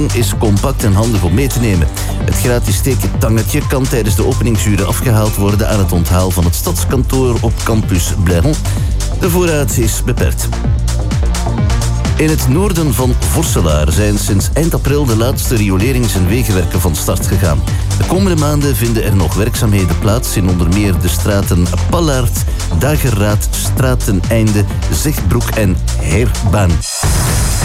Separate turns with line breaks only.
tong is compact en handig om mee te nemen. Het gratis tekentangetje kan tijdens de openingsuren afgehaald worden aan het onthaal van het stadskantoor op campus Blairon. De voorraad is beperkt. In het noorden van Vorselaar zijn sinds eind april de laatste riolerings- en wegenwerken van start gegaan. De komende maanden vinden er nog werkzaamheden plaats in onder meer de straten Pallaert, Dageraad, Strateneinde, Zegbroek en Heerbaan.